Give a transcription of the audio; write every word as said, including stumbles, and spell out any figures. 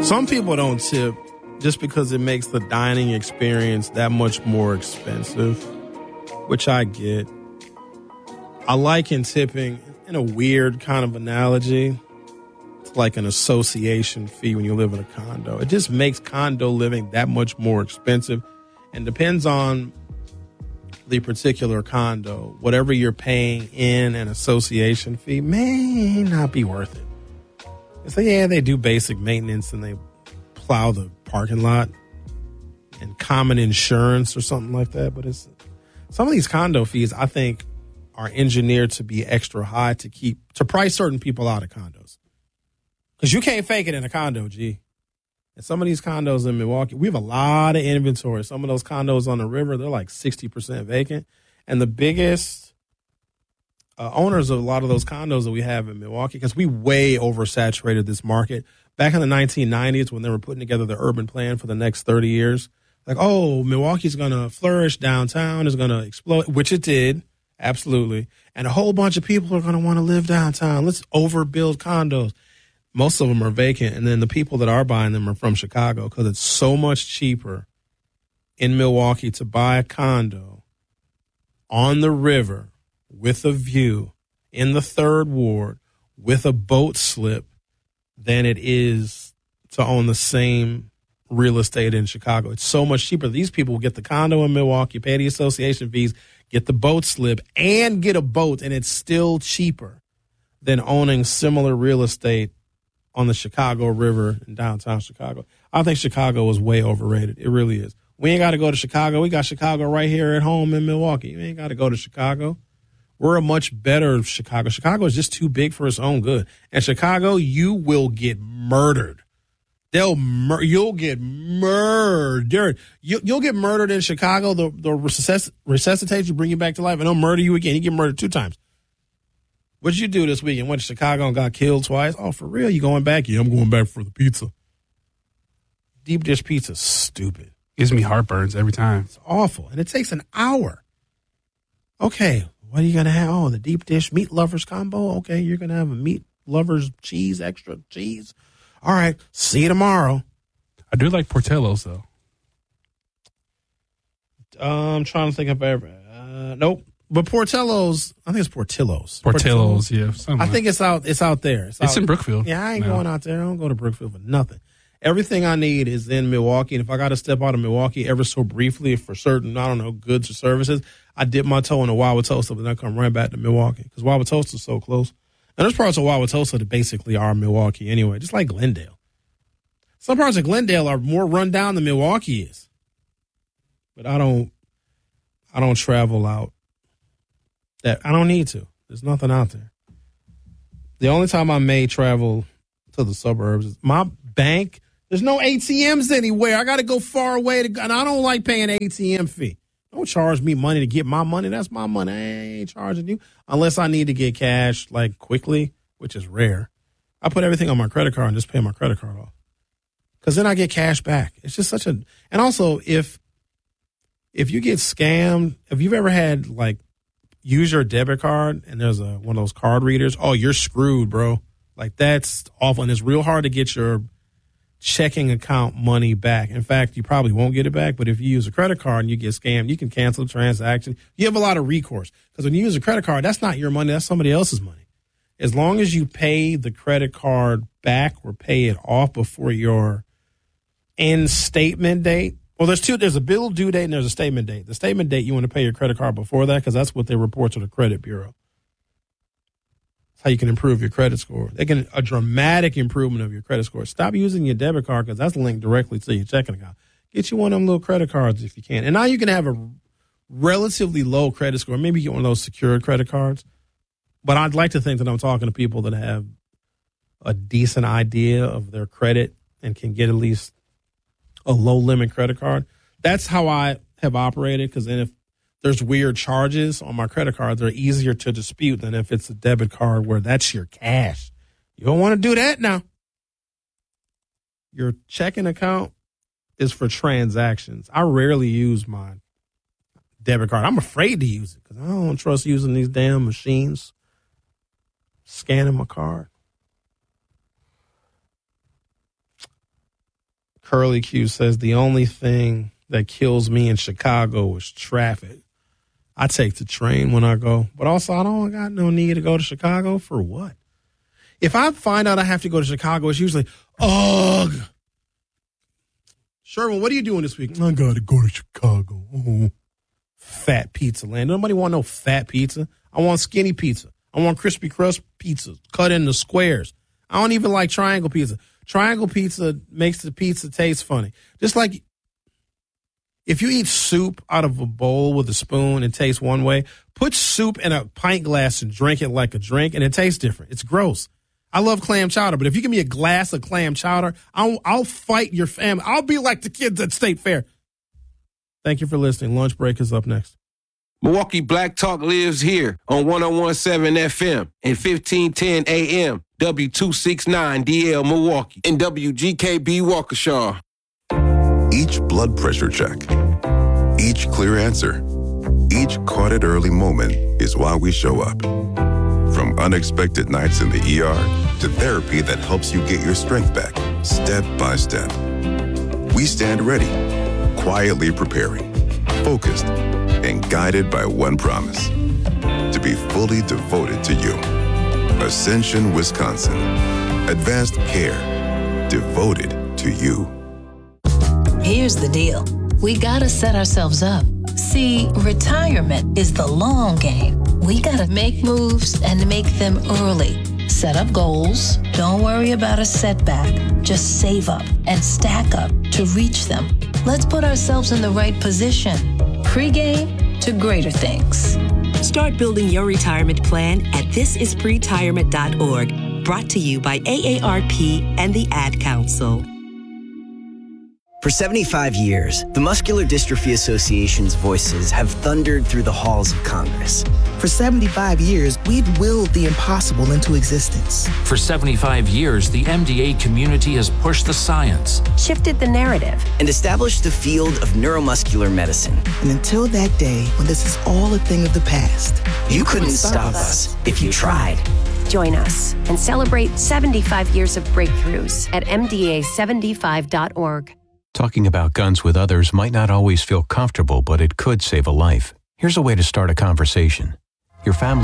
Some people don't tip just because it makes the dining experience that much more expensive, which I get. I liken tipping in a weird kind of analogy. It's like an association fee when you live in a condo. It just makes condo living that much more expensive and depends on the particular condo. Whatever you're paying in an association fee may not be worth it. So yeah, they do basic maintenance and they plow the parking lot and common insurance or something like that. But it's some of these condo fees, I think, are engineered to be extra high to keep to price certain people out of condos. Because you can't fake it in a condo, G. And some of these condos in Milwaukee, we have a lot of inventory. Some of those condos on the river, they're like sixty percent vacant. And the biggest uh, owners of a lot of those condos that we have in Milwaukee, because we way oversaturated this market. Back in the nineteen nineties, when they were putting together the urban plan for the next thirty years, like, oh, Milwaukee's going to flourish, downtown is going to explode, which it did, absolutely. And a whole bunch of people are going to want to live downtown. Let's overbuild condos. Most of them are vacant, and then the people that are buying them are from Chicago because it's so much cheaper in Milwaukee to buy a condo on the river with a view in the third ward with a boat slip than it is to own the same real estate in Chicago. It's so much cheaper. These people will get the condo in Milwaukee, pay the association fees, get the boat slip, and get a boat, and it's still cheaper than owning similar real estate on the Chicago River in downtown Chicago. I think Chicago is way overrated. It really is. We ain't got to go to Chicago. We got Chicago right here at home in Milwaukee. We ain't got to go to Chicago. We're a much better Chicago. Chicago is just too big for its own good. And Chicago, you will get murdered. They'll mur- you'll get murdered. You, you'll get murdered in Chicago. They'll, they'll resusc- resuscitate you, bring you back to life, and they'll murder you again. You get murdered two times. What'd you do this weekend? Went to Chicago and got killed twice? Oh, for real? You going back? Yeah, I'm going back for the pizza. Deep dish pizza, stupid. Gives me heartburns every time. It's awful. And it takes an hour. Okay, what are you going to have? Oh, the deep dish meat lovers combo? Okay, you're going to have a meat lovers cheese, extra cheese. All right, see you tomorrow. I do like Portillo's, though. Uh, I'm trying to think if I ever. Uh, nope. But Portillo's, I think it's Portillo's. Portillo's, yeah. I like think it's out. It's out there. It's, it's out, in Brookfield. Yeah, I ain't no. going out there. I don't go to Brookfield for nothing. Everything I need is in Milwaukee. And if I got to step out of Milwaukee ever so briefly for certain, I don't know, goods or services, I dip my toe in the Wauwatosa, but then I come right back to Milwaukee because Wauwatosa is so close. And there's parts of Wauwatosa that basically are Milwaukee anyway, just like Glendale. Some parts of Glendale are more run down than Milwaukee is. But I don't, I don't travel out. That I don't need to. There's nothing out there. The only time I may travel to the suburbs is my bank. There's no A T Ms anywhere. I got to go far away, to, and I don't like paying an A T M fee. Don't charge me money to get my money. That's my money. I ain't charging you unless I need to get cash like quickly, which is rare. I put everything on my credit card and just pay my credit card off because then I get cash back. It's just such a. And also, if if you get scammed, if you've ever had like. Use your debit card and there's a one of those card readers. Oh, you're screwed, bro. Like that's awful. And it's real hard to get your checking account money back. In fact, you probably won't get it back. But if you use a credit card and you get scammed, you can cancel the transaction. You have a lot of recourse because when you use a credit card, that's not your money. That's somebody else's money. As long as you pay the credit card back or pay it off before your end statement date. Well, there's two. There's a bill due date and there's a statement date. The statement date, you want to pay your credit card before that because that's what they report to the credit bureau. That's how you can improve your credit score. They can a dramatic improvement of your credit score. Stop using your debit card because that's linked directly to your checking account. Get you one of them little credit cards if you can. And now you can have a relatively low credit score. Maybe get one of those secured credit cards. But I'd like to think that I'm talking to people that have a decent idea of their credit and can get at least a low limit credit card. That's how I have operated because then if there's weird charges on my credit card, they're easier to dispute than if it's a debit card where that's your cash. You don't want to do that now. Your checking account is for transactions. I rarely use my debit card. I'm afraid to use it because I don't trust using these damn machines, scanning my card. Curly Q says the only thing that kills me in Chicago is traffic. I take the train when I go, but also I don't got no need to go to Chicago for what? If I find out I have to go to Chicago, it's usually, ugh. Sherman, what are you doing this week? I got to go to Chicago. Oh. Fat pizza land. Nobody want no fat pizza. I want skinny pizza. I want crispy crust pizza cut into squares. I don't even like triangle pizza. Triangle pizza makes the pizza taste funny. Just like if you eat soup out of a bowl with a spoon, it tastes one way. Put soup in a pint glass and drink it like a drink, and it tastes different. It's gross. I love clam chowder, but if you give me a glass of clam chowder, I'll, I'll fight your family. I'll be like the kids at State Fair. Thank you for listening. Lunch break is up next. Milwaukee Black Talk lives here on one oh one point seven F M and fifteen ten A M, W two sixty-nine D L Milwaukee, and W G K B Waukesha. Each blood pressure check, each clear answer, each caught it early moment is why we show up. From unexpected nights in the E R to therapy that helps you get your strength back, step by step. We stand ready, quietly preparing, focused, and guided by one promise, to be fully devoted to you. Ascension, Wisconsin. Advanced care. Devoted to you. Here's the deal. We gotta set ourselves up. See, retirement is the long game. We gotta make moves and make them early. Set up goals. Don't worry about a setback. Just save up and stack up to reach them. Let's put ourselves in the right position. Pre-game to greater things. Start building your retirement plan at this is pretirement dot org. Brought to you by A A R P and the Ad Council. For seventy-five years, the Muscular Dystrophy Association's voices have thundered through the halls of Congress. For seventy-five years, we've willed the impossible into existence. For seventy-five years, the M D A community has pushed the science, shifted the narrative, and established the field of neuromuscular medicine. And until that day, when this is all a thing of the past, you, you couldn't, couldn't stop us if you tried. Join us and celebrate seventy-five years of breakthroughs at M D A seventy-five dot org. Talking about guns with others might not always feel comfortable, but it could save a life. Here's a way to start a conversation. Your family